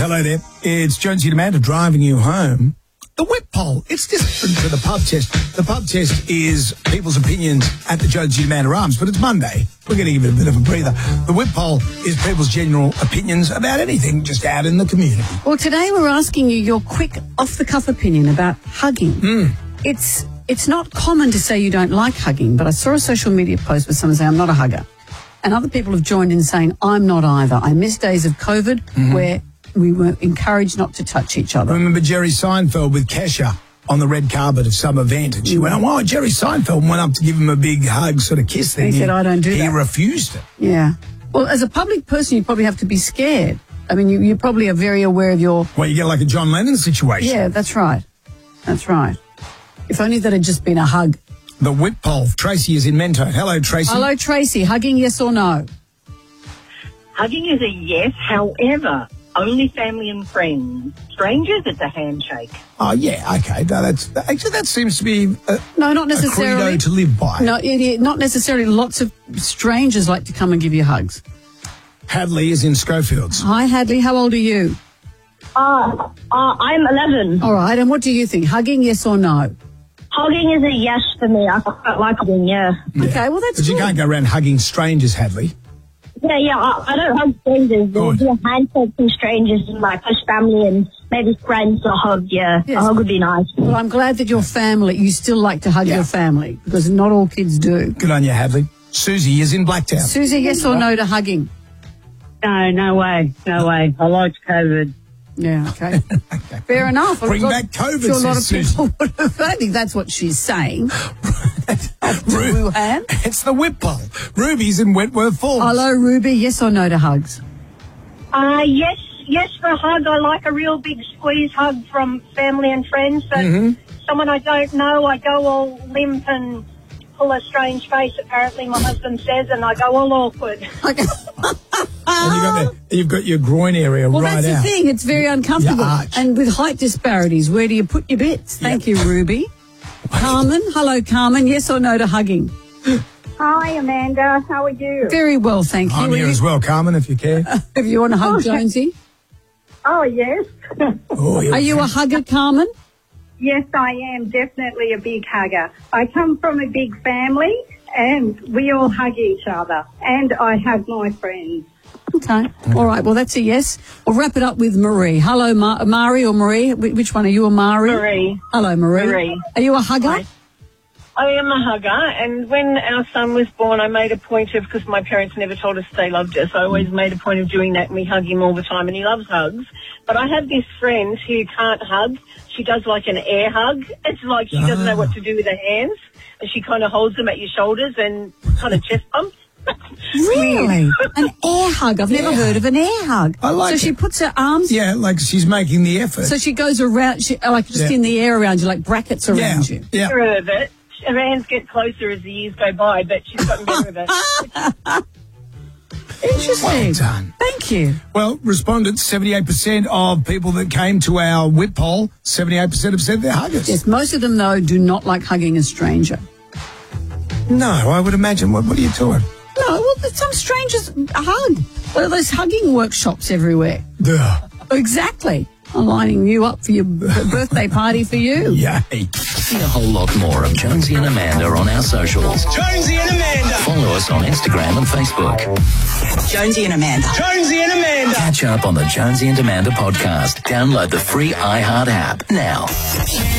Hello there. It's Jonesy and Amanda driving you home. The whip poll, it's different to the pub test. The pub test is people's opinions at the Jonesy and Amanda Arms, but it's Monday. We're going to give it a bit of a breather. The whip poll is people's general opinions about anything just out in the community. Well, today we're asking you your quick, off-the-cuff opinion about hugging. It's not common to say you don't like hugging, but I saw a social media post with someone saying, I'm not a hugger. And other people have joined in saying, I'm not either. I miss days of COVID where we were encouraged not to touch each other. I remember Jerry Seinfeld with Kesha on the red carpet of some event, and she went, oh, Jerry Seinfeld went up to give him a big hug, sort of kiss. He said, I don't do that. He refused it. Yeah. Well, as a public person, you probably have to be scared. I mean, you probably are very aware of your... Well, you get like a John Lennon situation. Yeah, that's right. That's right. If only that had just been a hug. The whip poll. Tracy is in Mentone. Hello, Tracy. Hello, Tracy. Hugging, yes or no? Hugging is a yes, however, only family and friends. Strangers, it's a handshake. Oh, yeah, okay. No, that seems to be no, not necessarily. a credo to live by. No, not necessarily. Lots of strangers like to come and give you hugs. Hadley is in Schofields. Hi, Hadley. How old are you? I'm 11. All right. And what do you think? Hugging, yes or no? Hugging is a yes for me. I quite like hugging, yeah. Okay, well, that's Because you can't go around hugging strangers, Hadley. Yeah, I don't hug strangers. There'll be a handshake from strangers and like just family and maybe friends to hug, yeah. Yes. A hug would be nice. Well, I'm glad that your family, you still like to hug your family, because not all kids do. Good on you, Hadley. Susie is in Blacktown. Susie, yes or no to hugging? No way. I liked COVID. Yeah, okay. Fair enough. Bring back COVID, Sure, a lot of says people would have. I think that's what she's saying. Wuhan. It's the whip poll. Ruby's in Wentworth Falls. Hello, Ruby. Yes or no to hugs? Yes for a hug. I like a real big squeeze hug from family and friends. But someone I don't know, I go all limp and pull a strange face, apparently my husband says, and I go all awkward. Okay. And you've got your groin area Well, right out. that's the thing. It's very uncomfortable. Your arch. And with height disparities, where do you put your bits? Thank you, Ruby. Carmen. Hello, Carmen. Yes or no to hugging? Hi, Amanda. How are you? Very well, thank you. I'm here as well, Carmen, if you care. If you want to hug Jonesy. Oh, yes. Oh, Are you a hugger, Carmen? Yes, I am definitely a big hugger. I come from a big family and we all hug each other and I hug my friends. Okay. All right. Well, that's a yes. We'll wrap it up with Marie. Hello, Mari or Marie? Which one are you, a Mari? Marie. Hello, Marie. Marie. Are you a hugger? Hi. I am a hugger, and when our son was born, I made a point of, because my parents never told us they loved us, I always made a point of doing that, and we hug him all the time, and he loves hugs. But I have this friend who can't hug. She does like an air hug. It's like she doesn't know what to do with her hands, and she kind of holds them at your shoulders and kind of chest bumps. Really? An air hug. I've never heard of an air hug. I like So she it. puts her arms... Yeah, like she's making the effort. So she goes around, in the air around you, like brackets around you. Yeah. Better of it. Her hands get closer as the years go by, but she's gotten better of it. Interesting. Well done. Thank you. Well, respondents, 78% of people that came to our whip poll, 78% have said they're huggers. Yes, most of them, though, do not like hugging a stranger. No, I would imagine. What are you doing? No, well, some strangers hug. What are those hugging workshops everywhere? Duh. Exactly. I'm lining you up for your birthday party for you. Yay. See a whole lot more of Jonesy and Amanda on our socials. Jonesy and Amanda. Follow us on Instagram and Facebook. Jonesy and Amanda. Jonesy and Amanda. Catch up on the Jonesy and Amanda podcast. Download the free iHeart app now.